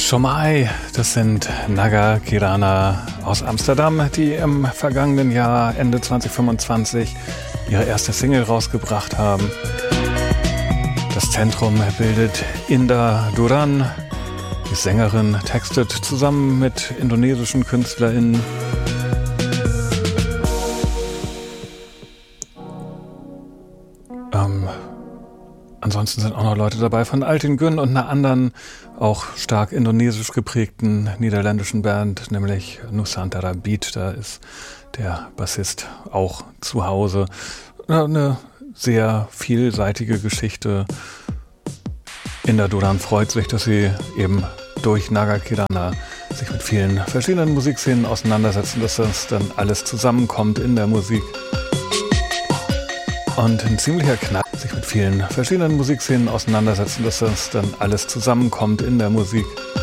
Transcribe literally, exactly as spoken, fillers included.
Shomai, das sind Naga Kirana aus Amsterdam, die im vergangenen Jahr Ende zwanzig fünfundzwanzig ihre erste Single rausgebracht haben. Das Zentrum bildet Indah Duran. Die Sängerin textet zusammen mit indonesischen KünstlerInnen. Ähm, ansonsten sind auch noch Leute dabei von Altin Gün und einer anderen, auch stark indonesisch geprägten niederländischen Band, nämlich Nusantara Beat. Da ist der Bassist auch zu Hause. Eine sehr vielseitige Geschichte. Indah Duran freut sich, dass sie eben durch Naga Kirana sich mit vielen verschiedenen Musikszenen auseinandersetzen, dass das dann alles zusammenkommt in der Musik. Und ein ziemlicher Knall, sich mit vielen verschiedenen Musikszenen auseinandersetzen, dass das dann alles zusammenkommt in der Musik.